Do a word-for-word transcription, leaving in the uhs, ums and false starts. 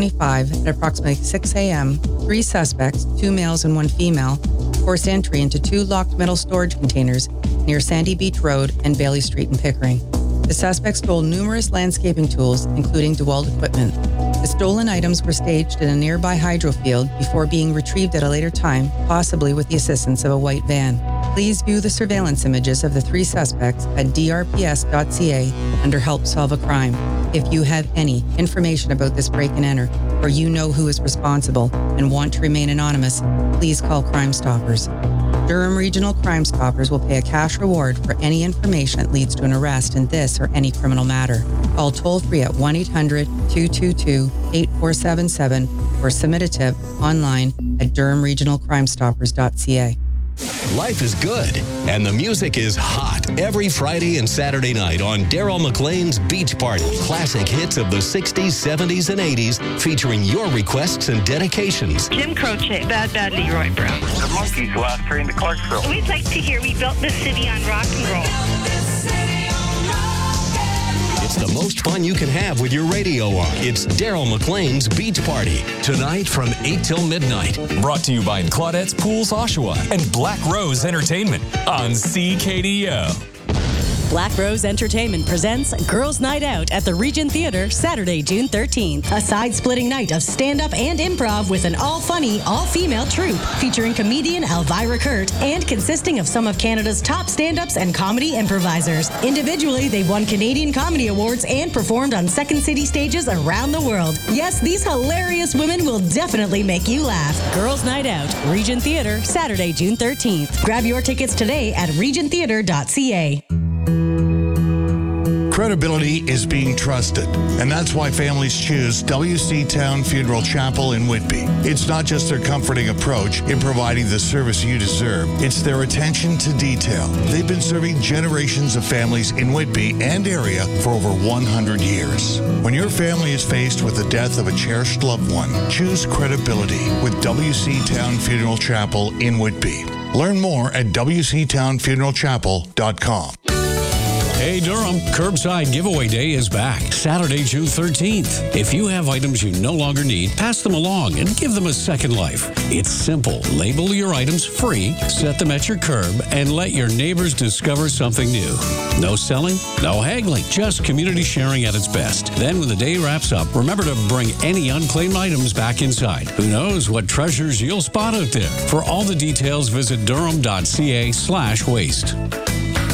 twenty-five, at approximately six a.m., three suspects, two males and one female, forced entry into two locked metal storage containers near Sandy Beach Road and Bailey Street in Pickering. The suspects stole numerous landscaping tools, including DeWalt equipment. The stolen items were staged in a nearby hydro field before being retrieved at a later time, possibly with the assistance of a white van. Please view the surveillance images of the three suspects at d r p s dot c a under Help Solve a Crime. If you have any information about this break and enter, or you know who is responsible and want to remain anonymous, please call Crime Stoppers. Durham Regional Crime Stoppers will pay a cash reward for any information that leads to an arrest in this or any criminal matter. Call toll-free at one eight hundred two two two eight four seven seven or submit a tip online at durham regional crime stoppers dot c a. Life is good, and the music is hot every Friday and Saturday night on Daryl McLean's Beach Party. Classic hits of the sixties, seventies, and eighties featuring your requests and dedications. Jim Croce, Bad Bad Leroy Brown. The Monkees last train to Clarksville. We'd like to hear We Built This City on Rock and Roll. It's the most fun you can have with your radio on. It's Daryl McLean's Beach Party. Tonight from eight till midnight. Brought to you by Claudette's Pools Oshawa and Black Rose Entertainment on C K D O. Black Rose Entertainment presents Girls' Night Out at the Regent Theatre, Saturday, June thirteenth. A side-splitting night of stand-up and improv with an all-funny, all-female troupe featuring comedian Elvira Kurt and consisting of some of Canada's top stand-ups and comedy improvisers. Individually, they've won Canadian Comedy Awards and performed on Second City stages around the world. Yes, these hilarious women will definitely make you laugh. Girls' Night Out, Regent Theatre, Saturday, June thirteenth. Grab your tickets today at regent theatre dot c a. Credibility is being trusted, and that's why families choose W C Town Funeral Chapel in Whitby. It's not just their comforting approach in providing the service you deserve, it's their attention to detail. They've been serving generations of families in Whitby and area for over one hundred years. When your family is faced with the death of a cherished loved one, choose credibility with W C Town Funeral Chapel in Whitby. Learn more at w c town funeral chapel dot com. Hey Durham, Curbside Giveaway Day is back, Saturday, June thirteenth. If you have items you no longer need, pass them along and give them a second life. It's simple. Label your items free, set them at your curb, and let your neighbors discover something new. No selling, no haggling, just community sharing at its best. Then when the day wraps up, remember to bring any unclaimed items back inside. Who knows what treasures you'll spot out there. For all the details, visit durham dot c a slash waste.